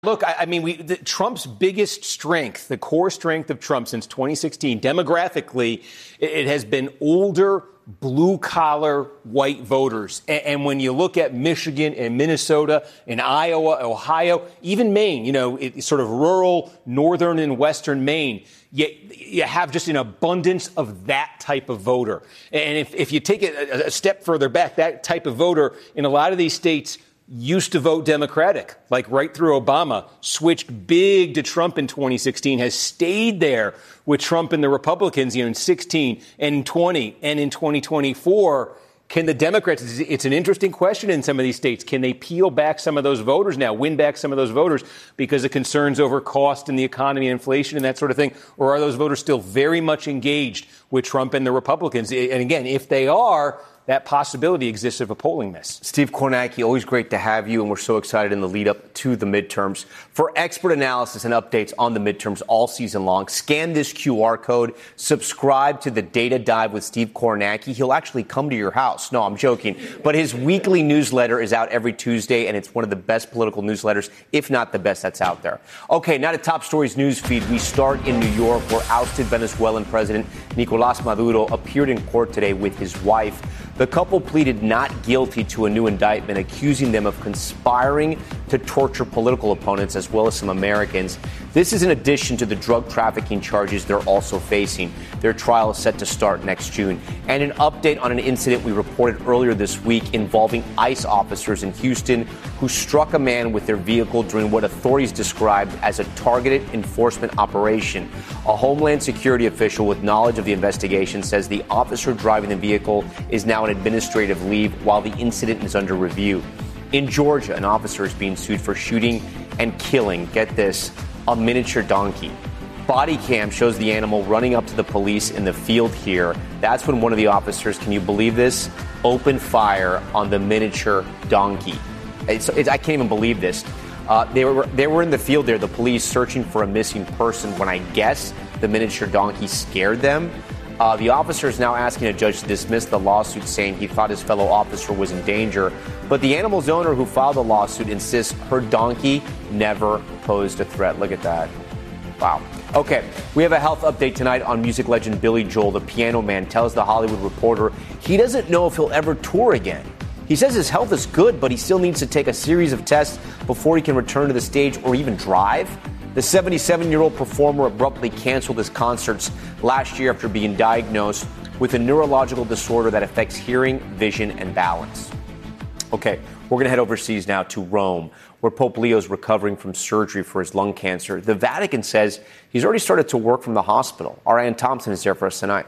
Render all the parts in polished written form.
Look, I mean, Trump's biggest strength, the core strength of Trump since 2016, demographically, it has been older, blue-collar white voters. And when you look at Michigan and Minnesota and Iowa, Ohio, even Maine, it's sort of rural, northern and western Maine, you have just an abundance of that type of voter. And if you take it a step further back, that type of voter in a lot of these states used to vote Democratic, like right through Obama, switched big to Trump in 2016, has stayed there with Trump and the Republicans, in 16 and 20 and in 2024. Can the Democrats, it's an interesting question in some of these states, can they peel back some of those voters now, win back some of those voters because of concerns over cost and the economy and inflation and that sort of thing? Or are those voters still very much engaged with Trump and the Republicans? And again, if they are, that possibility exists of a polling miss. Steve Kornacki, always great to have you, and we're so excited in the lead up to the midterms. For expert analysis and updates on the midterms all season long, scan this QR code, subscribe to the Data Dive with Steve Kornacki. He'll actually come to your house. No, I'm joking. But his weekly newsletter is out every Tuesday, and it's one of the best political newsletters, if not the best that's out there. Okay, now to Top Stories news feed. We start in New York, where ousted Venezuelan President Nicolás Maduro appeared in court today with his wife. The couple pleaded not guilty to a new indictment accusing them of conspiring to torture political opponents as well as some Americans. This is in addition to the drug trafficking charges they're also facing. Their trial is set to start next June. And an update on an incident we reported earlier this week involving ICE officers in Houston who struck a man with their vehicle during what authorities described as a targeted enforcement operation. A Homeland Security official with knowledge of the investigation says the officer driving the vehicle is now on administrative leave while the incident is under review. In Georgia, an officer is being sued for shooting and killing, get this, a miniature donkey. Body cam shows the animal running up to the police in the field here. That's when one of the officers, can you believe this, opened fire on the miniature donkey. I can't even believe this. They were in the field there, the police searching for a missing person, when I guess the miniature donkey scared them. The officer is now asking a judge to dismiss the lawsuit, saying he thought his fellow officer was in danger. But the animal's owner who filed the lawsuit insists her donkey never posed a threat. Look at that. Wow. Okay, we have a health update tonight on music legend Billy Joel. The Piano Man tells The Hollywood Reporter he doesn't know if he'll ever tour again. He says his health is good, but he still needs to take a series of tests before he can return to the stage or even drive. The 77-year-old performer abruptly canceled his concerts last year after being diagnosed with a neurological disorder that affects hearing, vision, and balance. Okay, we're going to head overseas now to Rome, where Pope Leo is recovering from surgery for his lung cancer. The Vatican says he's already started to work from the hospital. Our Ann Thompson is there for us tonight.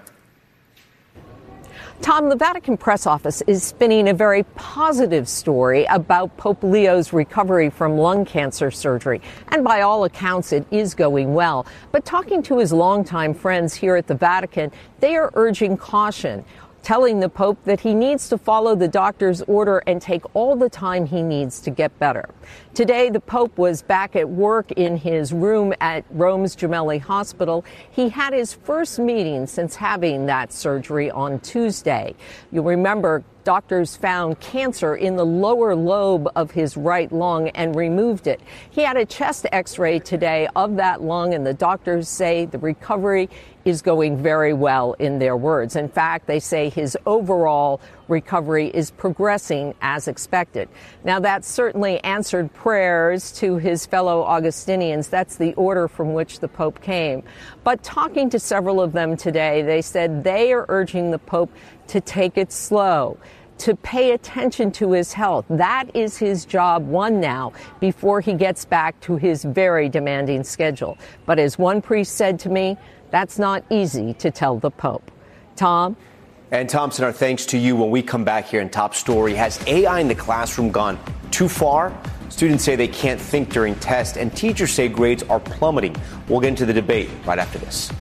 Tom, the Vatican press office is spinning a very positive story about Pope Leo's recovery from lung cancer surgery. And by all accounts, it is going well. But talking to his longtime friends here at the Vatican, they are urging caution, telling the Pope that he needs to follow the doctor's order and take all the time he needs to get better. Today, the Pope was back at work in his room at Rome's Gemelli Hospital. He had his first meeting since having that surgery on Tuesday. You'll remember doctors found cancer in the lower lobe of his right lung and removed it. He had a chest x-ray today of that lung, and the doctors say the recovery is going very well, in their words. In fact, they say his overall recovery is progressing as expected. Now, that certainly answered prayers to his fellow Augustinians. That's the order from which the Pope came. But talking to several of them today, they said they are urging the Pope to take it slow, to pay attention to his health. That is his job one now before he gets back to his very demanding schedule. But as one priest said to me, that's not easy to tell the Pope. Tom? And Thompson, our thanks to you. When we come back here in Top Story, has AI in the classroom gone too far? Students say they can't think during tests, and teachers say grades are plummeting. We'll get into the debate right after this.